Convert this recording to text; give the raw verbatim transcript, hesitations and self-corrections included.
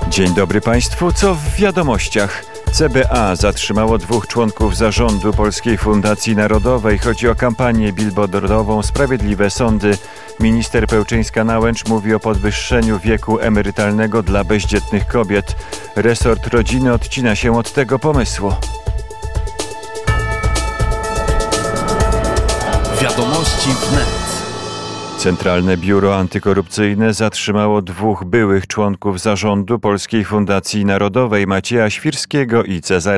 Dzień dobry Państwu. Co w wiadomościach? C B A zatrzymało dwóch członków zarządu Polskiej Fundacji Narodowej. Chodzi o kampanię billboardową Sprawiedliwe Sądy. Minister Pełczyńska-Nałęcz mówi o podwyższeniu wieku emerytalnego dla bezdzietnych kobiet. Resort rodziny odcina się od tego pomysłu. Wiadomości wnet. Centralne Biuro Antykorupcyjne zatrzymało dwóch byłych członków zarządu Polskiej Fundacji Narodowej, Macieja Świrskiego i Cezarego